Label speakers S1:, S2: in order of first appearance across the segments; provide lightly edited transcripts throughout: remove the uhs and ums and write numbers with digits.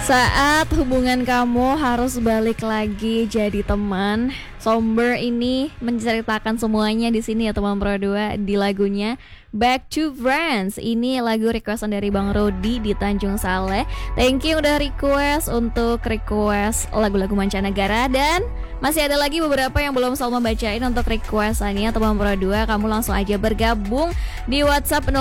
S1: Saat hubungan kamu harus balik lagi jadi teman, Somber ini menceritakan semuanya di sini ya teman Pro 2 di lagunya Back to Friends. Ini lagu requestan dari Bang Rodi di Tanjung Saleh. Thank you udah request untuk request lagu-lagu mancanegara. Dan masih ada lagi beberapa yang belum Salma bacain untuk requestannya teman Pro 2. Kamu langsung aja bergabung di WhatsApp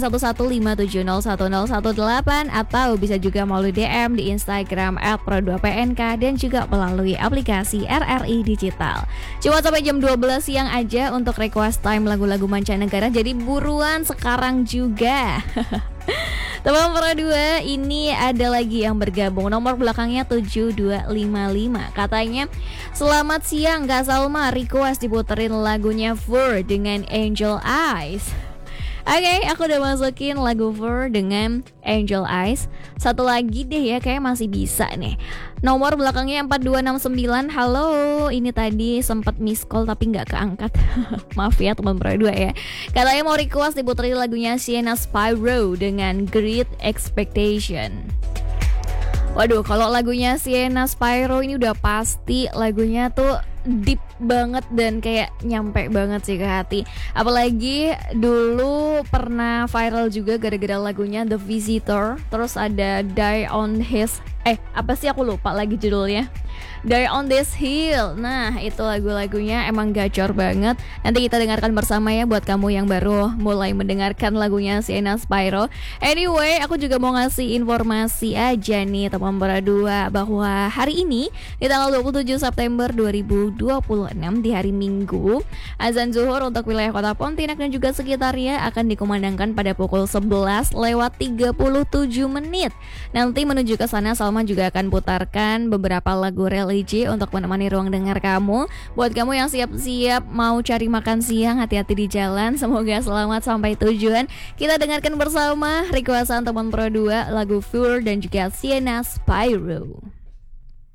S1: 081157011018 atau bisa juga melalui DM di Instagram @pro2pnk dan juga melalui aplikasi RRI Digital. Cuma sampai jam 12 siang aja untuk request time lagu-lagu mancanegara. Jadi buruan sekarang juga. Teman Pro 2, ini ada lagi yang bergabung. Nomor belakangnya 7255. Katanya, selamat siang Kak Salma, request diputerin lagunya Fur dengan Angel Eyes. Oke, aku udah masukin lagu Fur dengan Angel Eyes. Satu lagi deh ya, kayak masih bisa nih. Nomor belakangnya 4269. Halo, ini tadi sempat miss call tapi gak keangkat. Maaf ya teman Pro 2 ya. Katanya mau request diputerin lagunya Sienna Spyro dengan Great Expectation. Waduh, kalau lagunya Sienna Spyro ini udah pasti lagunya tuh deep banget dan kayak nyampe banget sih ke hati. Apalagi dulu pernah viral juga gara-gara lagunya The Visitor. Terus ada Die on His apa sih aku lupa lagi judulnya. Die on This Hill. Nah, itu lagu-lagunya emang gacor banget. Nanti kita dengarkan bersama ya buat kamu yang baru mulai mendengarkan lagunya Sienna Spyro. Anyway, aku juga mau ngasih informasi aja nih teman Pro 2 bahwa hari ini di tanggal 27 September 2026 di hari Minggu, azan zuhur untuk wilayah Kota Pontianak dan juga sekitarnya akan dikumandangkan pada pukul 11:37 menit. Nanti menuju ke sana Salma juga akan putarkan beberapa lagu religi untuk menemani ruang dengar kamu. Buat kamu yang siap-siap mau cari makan siang, hati-hati di jalan. Semoga selamat sampai tujuan. Kita dengarkan bersama requestan teman Pro 2 lagu Fur dan juga Sienna Spyro.